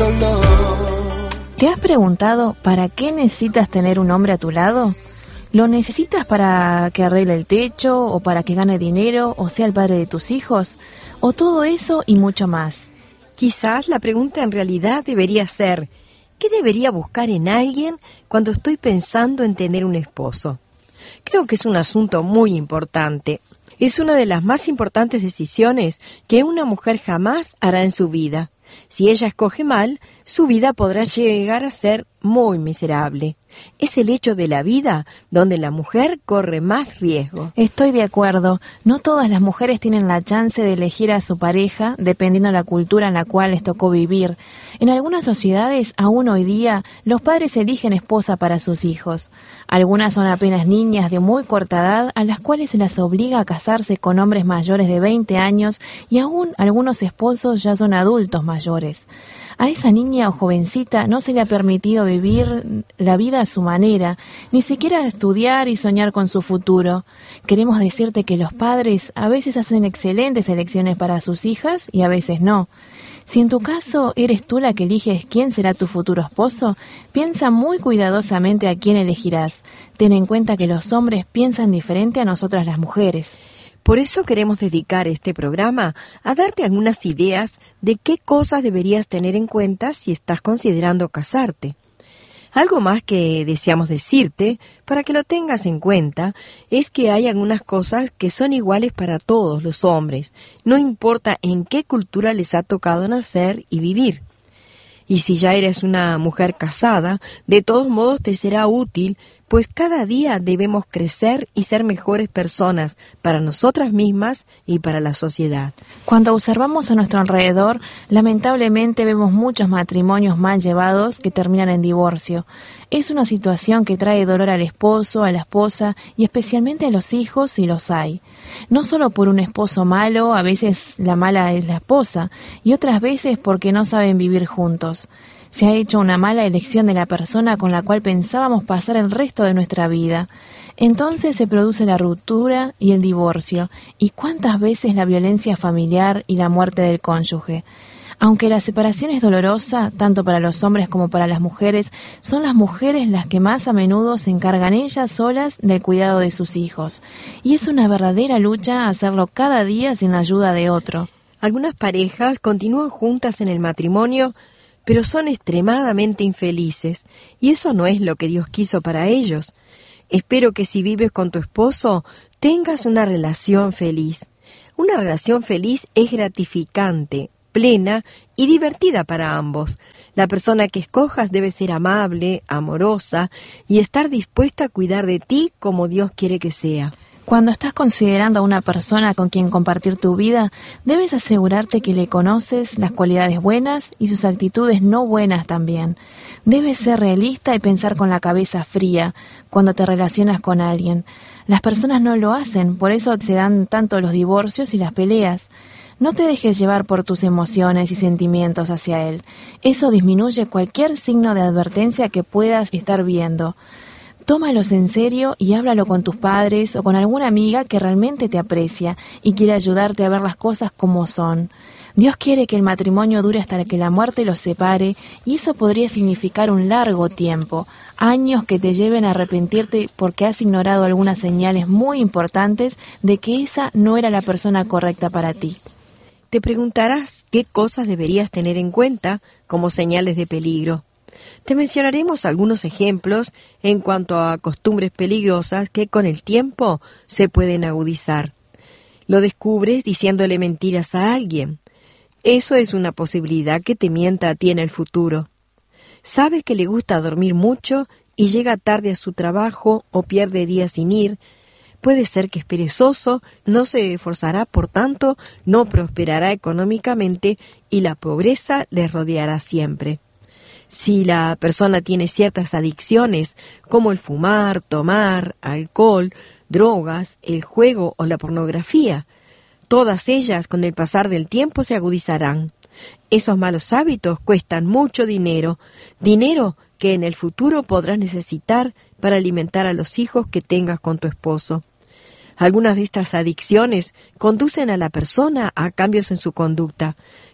dolor. ¿Te has preguntado para qué necesitas tener un hombre a tu lado? ¿Lo necesitas para que arregle el techo, o para que gane dinero, o sea el padre de tus hijos? ¿O todo eso y mucho más? Quizás la pregunta en realidad debería ser, ¿qué debería buscar en alguien cuando estoy pensando en tener un esposo? Creo que es un asunto muy importante. Es una de las más importantes decisiones que una mujer jamás hará en su vida. Si ella escoge mal, su vida podrá llegar a ser muy miserable. Es el hecho de la vida donde la mujer corre más riesgo. Estoy de acuerdo. No todas las mujeres tienen la chance de elegir a su pareja dependiendo de la cultura en la cual les tocó vivir. En algunas sociedades, aún hoy día, los padres eligen esposa para sus hijos. Algunas son apenas niñas de muy corta edad a las cuales se las obliga a casarse con hombres mayores de 20 años y aún algunos esposos ya son adultos mayores. A esa niña o jovencita no se le ha permitido vivir la vida a su manera, ni siquiera estudiar y soñar con su futuro. Queremos decirte que los padres a veces hacen excelentes elecciones para sus hijas y a veces no. Si en tu caso eres tú la que eliges quién será tu futuro esposo, piensa muy cuidadosamente a quién elegirás. Ten en cuenta que los hombres piensan diferente a nosotras las mujeres. Por eso queremos dedicar este programa a darte algunas ideas de qué cosas deberías tener en cuenta si estás considerando casarte. Algo más que deseamos decirte, para que lo tengas en cuenta, es que hay algunas cosas que son iguales para todos los hombres, no importa en qué cultura les ha tocado nacer y vivir. Y si ya eres una mujer casada, de todos modos te será útil, pues cada día debemos crecer y ser mejores personas para nosotras mismas y para la sociedad. Cuando observamos a nuestro alrededor, lamentablemente vemos muchos matrimonios mal llevados que terminan en divorcio. Es una situación que trae dolor al esposo, a la esposa y especialmente a los hijos si los hay. No solo por un esposo malo, a veces la mala es la esposa, y otras veces porque no saben vivir juntos. Se ha hecho una mala elección de la persona con la cual pensábamos pasar el resto de nuestra vida. Entonces se produce la ruptura y el divorcio, y cuántas veces la violencia familiar y la muerte del cónyuge. Aunque la separación es dolorosa, tanto para los hombres como para las mujeres, son las mujeres las que más a menudo se encargan ellas solas del cuidado de sus hijos. Y es una verdadera lucha hacerlo cada día sin la ayuda de otro. Algunas parejas continúan juntas en el matrimonio, pero son extremadamente infelices, y eso no es lo que Dios quiso para ellos. Espero que si vives con tu esposo, tengas una relación feliz. Una relación feliz es gratificante, plena y divertida para ambos. La persona que escojas debe ser amable, amorosa y estar dispuesta a cuidar de ti como Dios quiere que sea. Cuando estás considerando a una persona con quien compartir tu vida, debes asegurarte que le conoces las cualidades buenas y sus actitudes no buenas también. Debes ser realista y pensar con la cabeza fría cuando te relacionas con alguien. Las personas no lo hacen, por eso se dan tanto los divorcios y las peleas. No te dejes llevar por tus emociones y sentimientos hacia él. Eso disminuye cualquier signo de advertencia que puedas estar viendo. Tómalos en serio y háblalo con tus padres o con alguna amiga que realmente te aprecia y quiere ayudarte a ver las cosas como son. Dios quiere que el matrimonio dure hasta que la muerte los separe, y eso podría significar un largo tiempo, años que te lleven a arrepentirte porque has ignorado algunas señales muy importantes de que esa no era la persona correcta para ti. Te preguntarás qué cosas deberías tener en cuenta como señales de peligro. Te mencionaremos algunos ejemplos en cuanto a costumbres peligrosas que con el tiempo se pueden agudizar. Lo descubres diciéndole mentiras a alguien. Eso es una posibilidad que te mienta a ti en el futuro. Sabes que le gusta dormir mucho y llega tarde a su trabajo o pierde días sin ir. Puede ser que es perezoso, no se esforzará, por tanto, no prosperará económicamente y la pobreza le rodeará siempre. Si la persona tiene ciertas adicciones, como el fumar, tomar, alcohol, drogas, el juego o la pornografía, todas ellas con el pasar del tiempo se agudizarán. Esos malos hábitos cuestan mucho dinero, dinero que en el futuro podrás necesitar para alimentar a los hijos que tengas con tu esposo. Algunas de estas adicciones conducen a la persona a cambios en su conducta,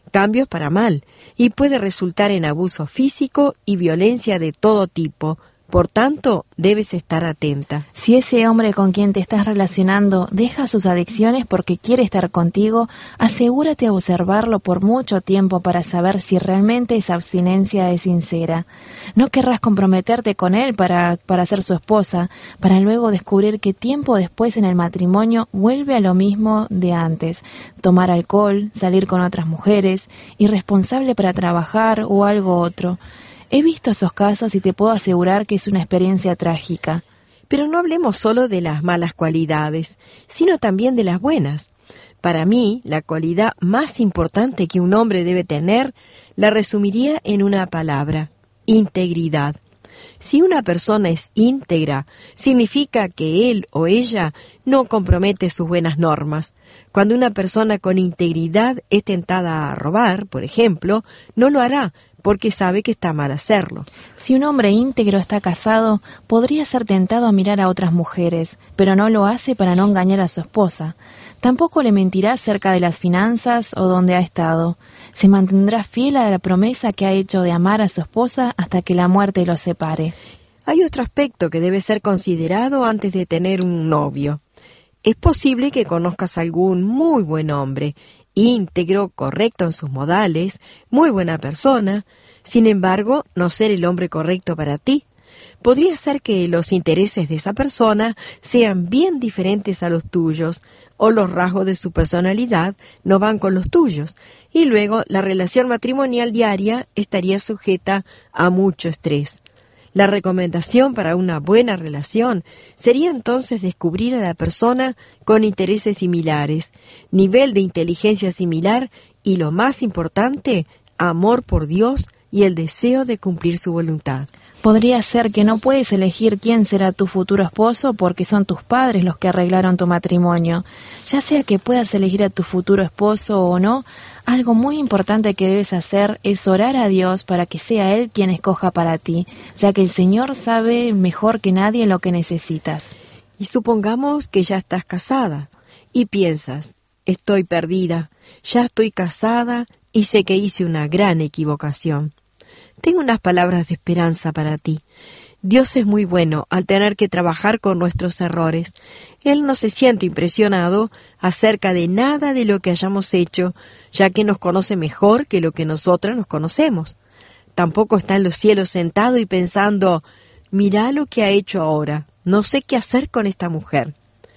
cambios para mal, y puede resultar en abuso físico y violencia de todo tipo. Por tanto, debes estar atenta. Si ese hombre con quien te estás relacionando deja sus adicciones porque quiere estar contigo, asegúrate de observarlo por mucho tiempo para saber si realmente esa abstinencia es sincera. No querrás comprometerte con él para ser su esposa, para luego descubrir que tiempo después en el matrimonio vuelve a lo mismo de antes: tomar alcohol, salir con otras mujeres, irresponsable para trabajar o algo otro. He visto esos casos y te puedo asegurar que es una experiencia trágica. Pero no hablemos solo de las malas cualidades, sino también de las buenas. Para mí, la cualidad más importante que un hombre debe tener la resumiría en una palabra: integridad. Si una persona es íntegra, significa que él o ella no compromete sus buenas normas. Cuando una persona con integridad es tentada a robar, por ejemplo, no lo hará, porque sabe que está mal hacerlo. Si un hombre íntegro está casado, podría ser tentado a mirar a otras mujeres, pero no lo hace para no engañar a su esposa. Tampoco le mentirá acerca de las finanzas o dónde ha estado. Se mantendrá fiel a la promesa que ha hecho de amar a su esposa hasta que la muerte los separe. Hay otro aspecto que debe ser considerado antes de tener un novio. Es posible que conozcas a algún muy buen hombre, íntegro, correcto en sus modales, muy buena persona, sin embargo, no ser el hombre correcto para ti. Podría ser que los intereses de esa persona sean bien diferentes a los tuyos, o los rasgos de su personalidad no van con los tuyos, y luego la relación matrimonial diaria estaría sujeta a mucho estrés. La recomendación para una buena relación sería entonces descubrir a la persona con intereses similares, nivel de inteligencia similar y, lo más importante, amor por Dios y el deseo de cumplir su voluntad. Podría ser que no puedes elegir quién será tu futuro esposo porque son tus padres los que arreglaron tu matrimonio. Ya sea que puedas elegir a tu futuro esposo o no, algo muy importante que debes hacer es orar a Dios para que sea Él quien escoja para ti, ya que el Señor sabe mejor que nadie lo que necesitas. Y supongamos que ya estás casada y piensas: estoy perdida, ya estoy casada y sé que hice una gran equivocación. Tengo unas palabras de esperanza para ti. Dios es muy bueno al tener que trabajar con nuestros errores. Él no se siente impresionado acerca de nada de lo que hayamos hecho, ya que nos conoce mejor que lo que nosotras nos conocemos. Tampoco está en los cielos sentado y pensando: mirá lo que ha hecho ahora, no sé qué hacer con esta mujer.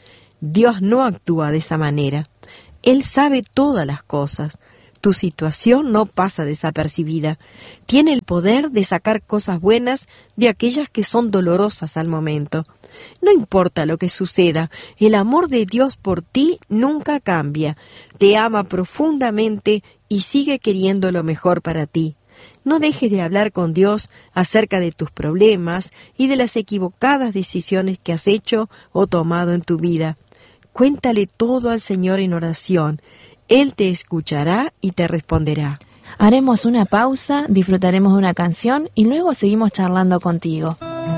Dios no actúa de esa manera. Él sabe todas las cosas. Tu situación no pasa desapercibida. Tiene el poder de sacar cosas buenas de aquellas que son dolorosas al momento. No importa lo que suceda, el amor de Dios por ti nunca cambia. Te ama profundamente y sigue queriendo lo mejor para ti. No dejes de hablar con Dios acerca de tus problemas y de las equivocadas decisiones que has hecho o tomado en tu vida. Cuéntale todo al Señor en oración. Él te escuchará y te responderá. Haremos una pausa, disfrutaremos de una canción y luego seguimos charlando contigo.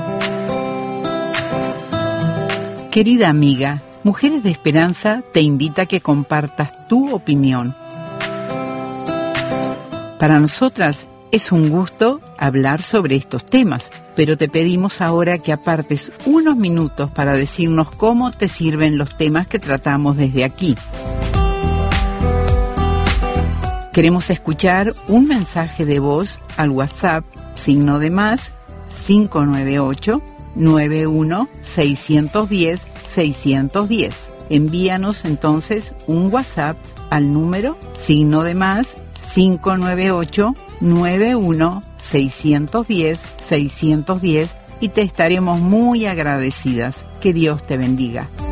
Querida amiga, Mujeres de Esperanza te invita a que compartas tu opinión. Para nosotras es un gusto hablar sobre estos temas, pero te pedimos ahora que apartes unos minutos para decirnos cómo te sirven los temas que tratamos desde aquí. Queremos escuchar un mensaje de voz al WhatsApp +598 91 610 610. Envíanos entonces un WhatsApp al número +598 91 610 610 y te estaremos muy agradecidas. Que Dios te bendiga.